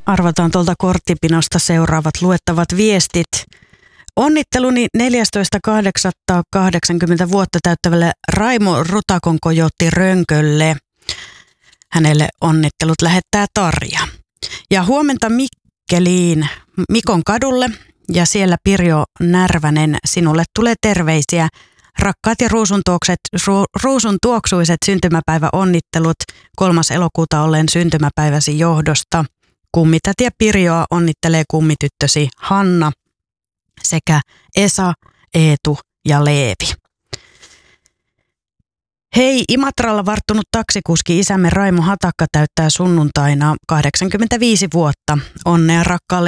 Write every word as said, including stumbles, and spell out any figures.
Arvataan tuolta korttipinosta seuraavat luettavat viestit. Onnitteluni neljästoista kahdeksatta kahdeksankymmentä vuotta täyttävälle Raimo Rutakonkojotti Rönkölle. Hänelle onnittelut lähettää Tarja. Ja huomenta Mikkeliin Mikon kadulle ja siellä Pirjo Närvänen, sinulle tulee terveisiä. Rakkaat ja ruusuntuokset, ru, ruusuntuoksuiset syntymäpäiväonnittelut kolmas elokuuta olleen syntymäpäiväsi johdosta. Kummitäti ja Pirjoa onnittelee kummityttösi Hanna sekä Esa, Eetu ja Leevi. Hei, Imatralla varttunut taksikuski isämme Raimo Hatakka täyttää sunnuntaina kahdeksankymmentäviisi vuotta. Onnea rakkaalle